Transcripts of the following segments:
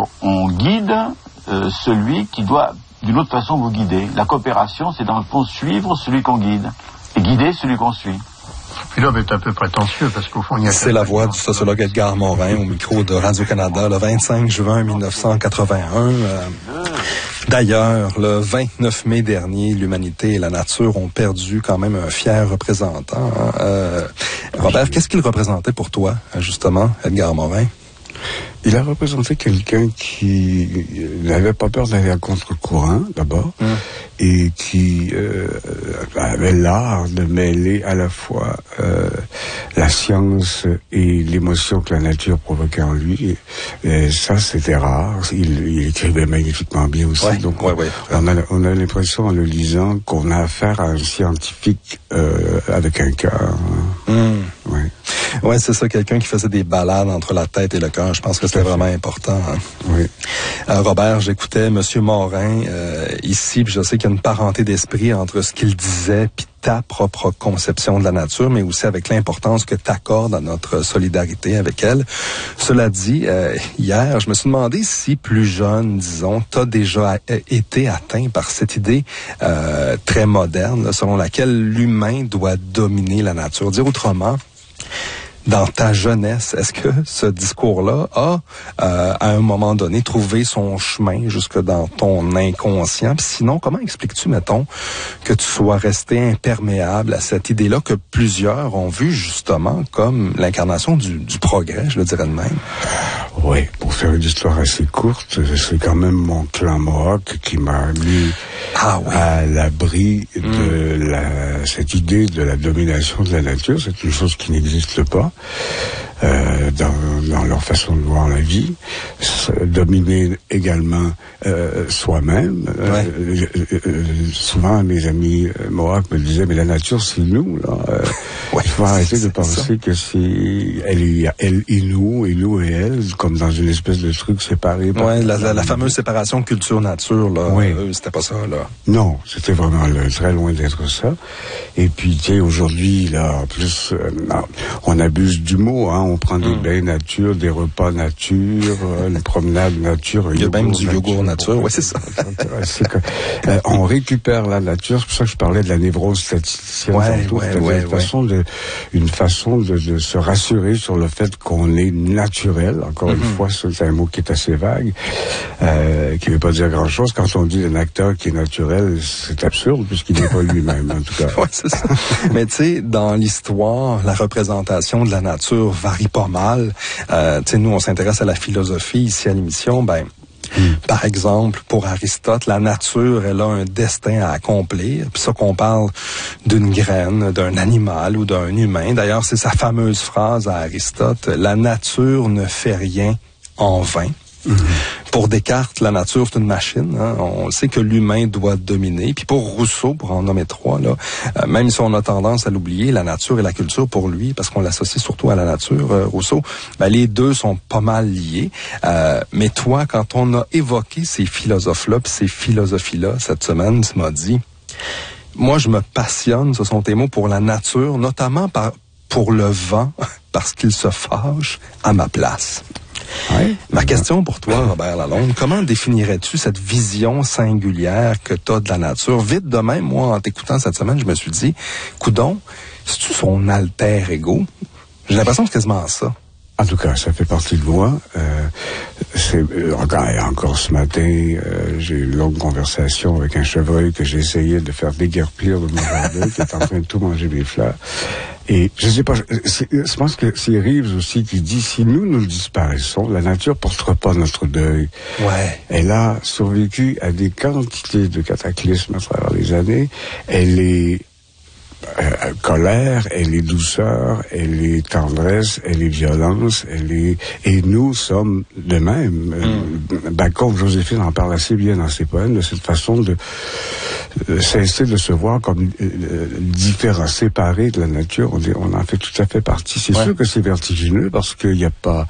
on guide celui qui doit d'une autre façon vous guider. La coopération, c'est dans le fond suivre celui qu'on guide et guider celui qu'on suit. Philip est un peu prétentieux parce qu'au fond, il y a... C'est la voix du sociologue Edgar Morin au micro de Radio-Canada le 25 juin 1981. D'ailleurs, le 29 mai dernier, l'humanité et la nature ont perdu quand même un fier représentant. Robert, qu'est-ce qu'il représentait pour toi, justement, Edgar Morin? Il a représenté quelqu'un qui n'avait pas peur d'aller à contre-courant, d'abord, et qui avait l'art de mêler à la fois la science et l'émotion que la nature provoquait en lui. Et ça, c'était rare. Il écrivait magnifiquement bien aussi. Ouais, donc, ouais. on a l'impression, en le lisant, qu'on a affaire à un scientifique avec un cœur. Ouais. Ouais, c'est ça, quelqu'un qui faisait des balades entre la tête et le cœur. Je pense que c'était vraiment important. Hein. Oui. Robert, j'écoutais Monsieur Morin ici, puis je sais qu'il y a une parenté d'esprit entre ce qu'il disait puis ta propre conception de la nature, mais aussi avec l'importance que tu accordes à notre solidarité avec elle. Cela dit, hier, je me suis demandé si plus jeune, disons, t'as déjà été atteint par cette idée très moderne, là, selon laquelle l'humain doit dominer la nature. Dire autrement, dans ta jeunesse, est-ce que ce discours-là a, à un moment donné, trouvé son chemin jusque dans ton inconscient? Puis sinon, comment expliques-tu, mettons, que tu sois resté imperméable à cette idée-là que plusieurs ont vu justement comme l'incarnation du progrès, je le dirais de même? Oui, pour faire une histoire assez courte, c'est quand même mon clan Mohawk qui m'a mis à l'abri de cette idée de la domination de la nature. C'est une chose qui n'existe pas dans leur façon de voir la vie. Dominer également soi-même. Souvent, mes amis Mohawk me disaient, mais la nature, c'est nous, là. Il faut arrêter de penser que c'est elle et nous et elle, comme dans une espèce de truc séparé. Ouais, la fameuse séparation culture-nature, là. Oui. C'était pas ça, là. Non, c'était vraiment très loin d'être ça. Et puis, tu sais, aujourd'hui, là, en plus, on abuse du mot, hein. On prend des bains nature, des repas nature, une promenade nature. Il y a même du yogourt nature, oui, c'est ça. On récupère la nature, c'est pour ça que je parlais de la névrose statisticienne. Une façon de se rassurer sur le fait qu'on est naturel. Encore une fois, c'est un mot qui est assez vague, qui ne veut pas dire grand-chose. Quand on dit un acteur qui est naturel, c'est absurde, puisqu'il n'est pas lui-même, en tout cas. Ouais, c'est ça. Mais tu sais, dans l'histoire, la représentation de la nature varie pas mal. Tu sais, nous, on s'intéresse à la philosophie ici à l'émission, par exemple, pour Aristote, la nature, elle a un destin à accomplir. Puis ça qu'on parle d'une graine, d'un animal ou d'un humain. D'ailleurs, c'est sa fameuse phrase à Aristote, « La nature ne fait rien en vain ». Pour Descartes, la nature, c'est une machine. Hein? On sait que l'humain doit dominer. Puis pour Rousseau, pour en nommer trois, là, même si on a tendance à l'oublier, la nature et la culture, pour lui, parce qu'on l'associe surtout à la nature, Rousseau, les deux sont pas mal liés. Mais toi, quand on a évoqué ces philosophes-là, puis ces philosophies-là, cette semaine, tu m'as dit, moi, je me passionne, ce sont tes mots, pour la nature, notamment pour le vent, parce qu'il se fâche à ma place. Ouais. Ma question pour toi, Robert Lalonde, comment définirais-tu cette vision singulière que tu as de la nature? Vite de même, moi, en t'écoutant cette semaine, je me suis dit, coudonc, c'est-tu son alter ego? J'ai l'impression que c'est quasiment ça. En tout cas, ça fait partie de moi. Encore ce matin, j'ai eu une longue conversation avec un chevreuil que j'ai essayé de faire déguerpir de mon jardin, qui est en train de tout manger mes fleurs. Et je sais pas, je pense que c'est Reeves aussi qui dit, si nous disparaissons, la nature portera pas notre deuil. Ouais. Elle a survécu à des quantités de cataclysmes à travers les années. Elle est colère, elle est douceur, elle est tendresse, elle est violence, et nous sommes de même. Bacon, Joséphine en parle assez bien dans ses poèmes, de cette façon de cesser de se voir comme différents, séparés de la nature. On en fait tout à fait partie. C'est sûr que c'est vertigineux parce qu'il n'y a pas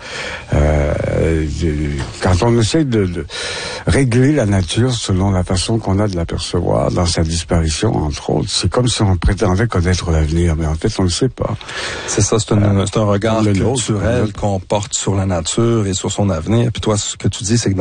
quand on essaie de régler la nature selon la façon qu'on a de l'apercevoir dans sa disparition, entre autres, c'est comme si on prétendait connaître l'avenir, mais en fait, on ne le sait pas. C'est ça, c'est un regard culturel qu'on porte sur la nature et sur son avenir. Puis toi, ce que tu dis, c'est que